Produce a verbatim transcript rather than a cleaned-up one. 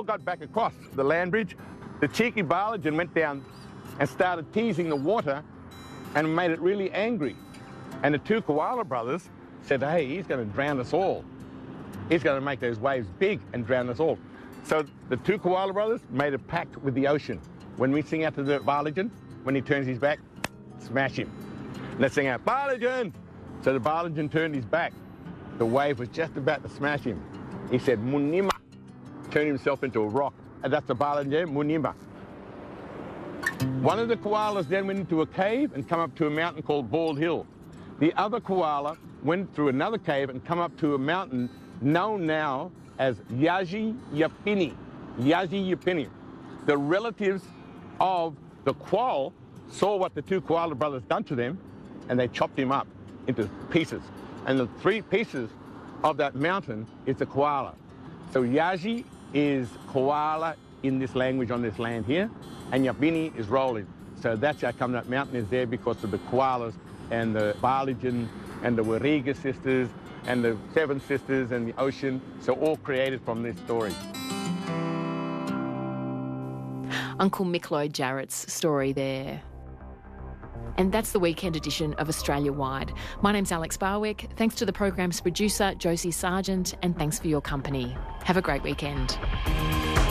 all got back across the land bridge, the cheeky Barlajan went down and started teasing the water and made it really angry. And the two koala brothers said, hey, he's going to drown us all. He's going to make those waves big and drown us all. So the two koala brothers made a pact with the ocean. When we sing out to the Barlajan, when he turns his back, smash him. Let's sing out, Barlajan! So the Barlajan turned his back. The wave was just about to smash him. He said, Munima, turned himself into a rock. And that's the Barlajan, Munima. One of the koalas then went into a cave and come up to a mountain called Bald Hill. The other koala went through another cave and come up to a mountain known now as Yaji Yapini. Yaji Yapini. The relatives of the quoll saw what the two koala brothers done to them, and they chopped him up into pieces. And the three pieces of that mountain is the koala. So Yaji is koala in this language on this land here, and Yapini is rolling. So that's how come that mountain is there, because of the koalas and the Barlajan and the Warriga sisters and the Seven Sisters and the ocean. So all created from this story. Uncle Mick Lloyd Jarrett's story there. And that's the weekend edition of Australia Wide. My name's Alex Barwick. Thanks to the program's producer, Josie Sargent, and thanks for your company. Have a great weekend.